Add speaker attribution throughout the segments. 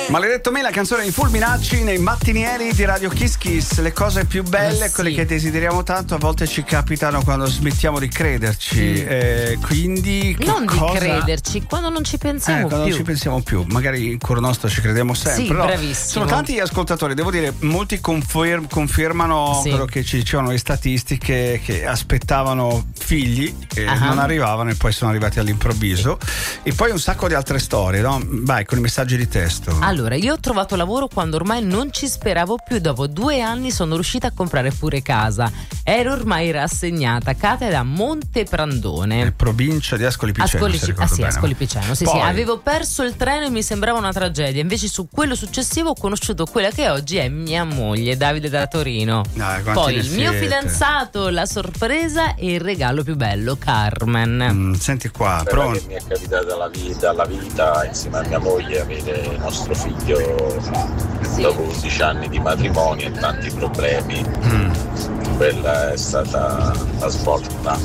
Speaker 1: Maledetto me, la canzone di Fulminacci nei mattinieri di Radio Kiss Kiss. Le cose più belle,
Speaker 2: sì,
Speaker 1: quelle che desideriamo tanto, a volte ci capitano quando smettiamo di crederci. Quindi
Speaker 2: non di crederci, quando non ci pensiamo
Speaker 1: quando
Speaker 2: più.
Speaker 1: non ci pensiamo più. Magari in cuor nostro ci crediamo sempre.
Speaker 2: Sì,
Speaker 1: però
Speaker 2: bravissimo.
Speaker 1: sono tanti gli ascoltatori, devo dire, molti confermano quello che ci dicevano le statistiche, che aspettavano figli e non arrivavano e poi sono arrivati all'improvviso. E poi un sacco di altre storie, no? Vai con i messaggi di testo.
Speaker 2: Allora, io ho trovato lavoro quando ormai non ci speravo più. Dopo 2 anni sono riuscita a comprare pure casa. Ero ormai rassegnata. Cattedra Monteprandone,
Speaker 1: provincia di Ascoli Piceno.
Speaker 2: Ascoli Piceno. Sì,
Speaker 1: Poi,
Speaker 2: sì. Avevo perso il treno e mi sembrava una tragedia. Invece su quello successivo ho conosciuto quella che oggi è mia moglie, Davide da Torino. Poi il mio fidanzato, la sorpresa e il regalo più bello, Carmen.
Speaker 1: Senti qua,
Speaker 3: pronto? Che mi è capitata la vita insieme a mia moglie avere il nostro figlio dopo 11 anni di matrimonio e tanti problemi. Quella è stata la svolta.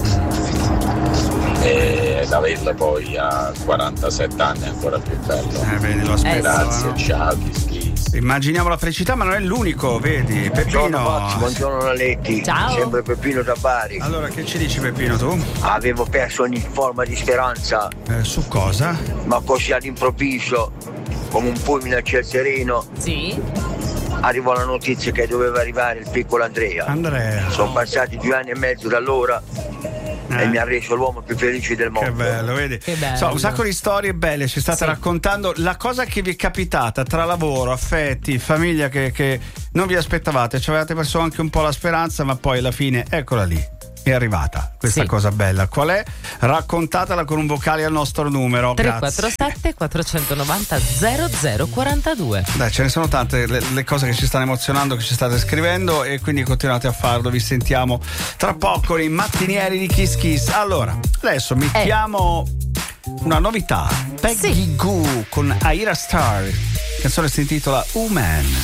Speaker 3: Ed averla poi a 47 anni è ancora più bello.
Speaker 1: Bene, lo aspettavo.
Speaker 3: Grazie, ciao.
Speaker 1: Immaginiamo la felicità, ma non è l'unico, vedi? Peppino.
Speaker 4: Buongiorno Naletti.
Speaker 2: Ciao.
Speaker 4: Sempre Peppino da Bari.
Speaker 1: Allora, che ci dici, Peppino, tu?
Speaker 4: Avevo perso ogni forma di speranza.
Speaker 1: Su cosa?
Speaker 4: Ma così all'improvviso, come un fulmine a ciel sereno.
Speaker 2: Sì.
Speaker 4: Arrivò la notizia che doveva arrivare il piccolo Andrea. Sono passati 2 anni e mezzo da allora. E mi ha reso l'uomo più felice del mondo.
Speaker 1: Che bello, vedi?
Speaker 2: Che bello.
Speaker 1: Un sacco di storie belle ci state raccontando. La cosa che vi è capitata tra lavoro, affetti, famiglia che non vi aspettavate, ci avevate perso anche un po' la speranza, ma poi alla fine eccola lì. È arrivata questa cosa bella. Qual è? Raccontatela con un vocale al nostro numero.
Speaker 2: 347 490 0042.
Speaker 1: Dai, ce ne sono tante le cose che ci stanno emozionando, che ci state scrivendo, e quindi continuate a farlo. Vi sentiamo tra poco nei mattinieri di Kiss Kiss. Allora, adesso mettiamo una novità. Peggy Goo con Aira Star. La canzone si intitola Woman.